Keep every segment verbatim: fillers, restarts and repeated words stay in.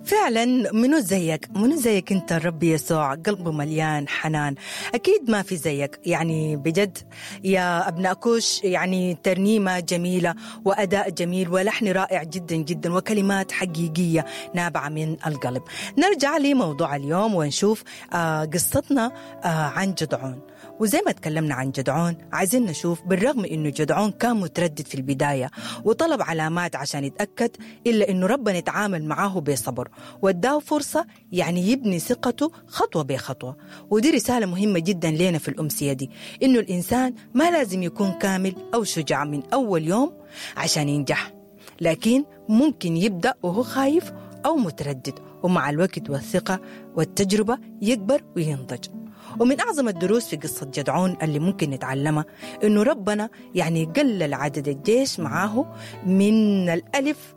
فعلا منو زيك منو زيك انت الرب يسوع، قلبه مليان حنان، اكيد ما في زيك. يعني بجد يا ابناء كوش، يعني ترنيمه جميله واداء جميل ولحن رائع جدا جدا وكلمات حقيقيه نابعه من القلب. نرجع لموضوع اليوم ونشوف آه قصتنا آه عن جدعون. وزي ما تكلمنا عن جدعون، عايزين نشوف بالرغم إنه جدعون كان متردد في البداية وطلب علامات عشان يتأكد، إلا إنه ربنا يتعامل معه بصبر واداه فرصة يعني يبني ثقته خطوة بخطوة. ودي رسالة مهمة جدا لنا في الأمسية دي، إنه الإنسان ما لازم يكون كامل أو شجاع من أول يوم عشان ينجح، لكن ممكن يبدأ وهو خايف أو متردد، ومع الوقت والثقة والتجربة يكبر وينضج. ومن أعظم الدروس في قصة جدعون اللي ممكن نتعلمها إنه ربنا يعني قلل عدد الجيش معاه من الألف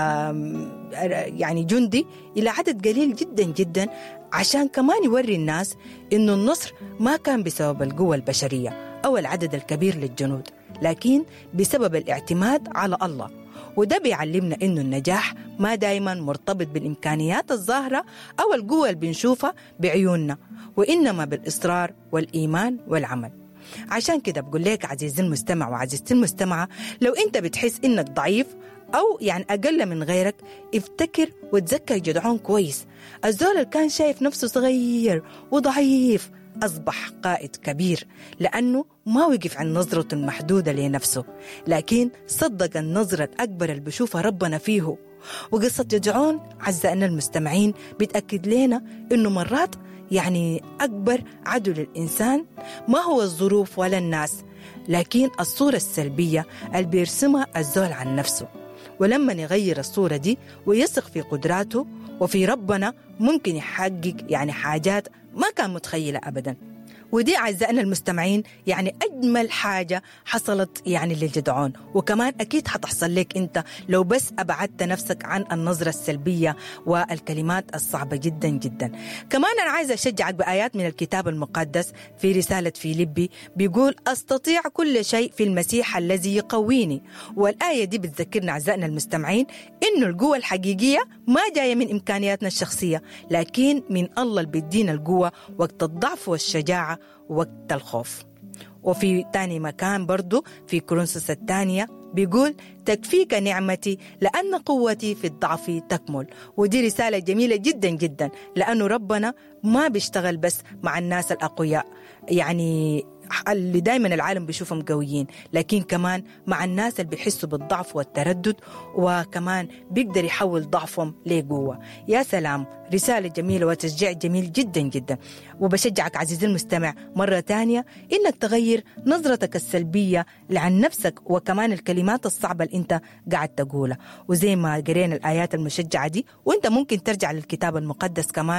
يعني جندي إلى عدد قليل جدا جدا، عشان كمان يوري الناس إنه النصر ما كان بسبب القوة البشرية أو العدد الكبير للجنود، لكن بسبب الاعتماد على الله. وده بيعلمنا إنه النجاح ما دايما مرتبط بالإمكانيات الظاهرة أو القوة اللي بنشوفها بعيوننا، وإنما بالإصرار والإيمان والعمل. عشان كده بقول لك عزيزي المستمع وعزيزتي المستمعة، لو أنت بتحس إنك ضعيف أو يعني أقل من غيرك، افتكر وتذكر جدعون كويس. الزول اللي كان شايف نفسه صغير وضعيف أصبح قائد كبير، لأنه ما وقف عن نظرته المحدودة لنفسه، لكن صدق النظرة الأكبر اللي بشوفها ربنا فيه. وقصة جدعون أعزائنا المستمعين بتأكد لنا إنه مرات يعني أكبر عدو للإنسان ما هو الظروف ولا الناس، لكن الصورة السلبية اللي بيرسمها الزول عن نفسه. ولما يغير الصورة دي ويثق في قدراته وفي ربنا، ممكن يحقق يعني حاجات ما كان متخيلة أبداً. ودي أعزائنا المستمعين يعني أجمل حاجة حصلت يعني للجدعون، وكمان أكيد حتحصل لك أنت لو بس أبعدت نفسك عن النظرة السلبية والكلمات الصعبة جدا جدا. كمان أنا عايزة أشجعك بآيات من الكتاب المقدس في رسالة فيليبي، بيقول أستطيع كل شيء في المسيح الذي يقويني. والآية دي بتذكرنا أعزائنا المستمعين إنه القوة الحقيقية ما جاية من إمكانياتنا الشخصية، لكن من الله اللي بيدينا القوة وقت الضعف والشجاعة وقت الخوف. وفي تاني مكان برضو في كورنثوس الثانية بيقول تكفيك نعمتي لأن قوتي في الضعف تكمل. ودي رسالة جميلة جدا جدا، لأنه ربنا ما بيشتغل بس مع الناس الأقوياء يعني اللي دايما العالم بيشوفهم قويين، لكن كمان مع الناس اللي بيحسوا بالضعف والتردد، وكمان بيقدر يحول ضعفهم لقوة. يا سلام، رسالة جميلة وتشجيع جميل جدا جدا. وبشجعك عزيزي المستمع مرة تانية إنك تغير نظرتك السلبية عن نفسك وكمان الكلمات الصعبة اللي انت قاعد تقولها. وزي ما قرينا الآيات المشجعة دي، وانت ممكن ترجع للكتاب المقدس كمان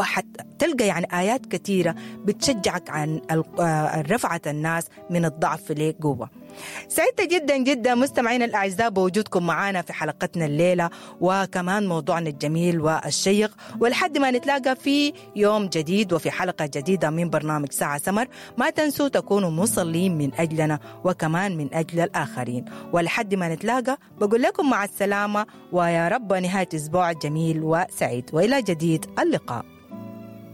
وحتلقى يعني آيات كثيرة بتشجعك عن رفعة الناس من الضعف لقوة. سعيدة جدا جدا مستمعين الأعزاء بوجودكم معنا في حلقتنا الليلة، وكمان موضوعنا الجميل والشيق. ولحد ما نتلاقى في يوم جديد وفي حلقة جديدة من برنامج ساعة سمر، ما تنسوا تكونوا مصلين من أجلنا وكمان من أجل الآخرين. ولحد ما نتلاقى بقول لكم مع السلامة، ويا رب نهاية أسبوع جميل وسعيد، وإلى جديد اللقاء.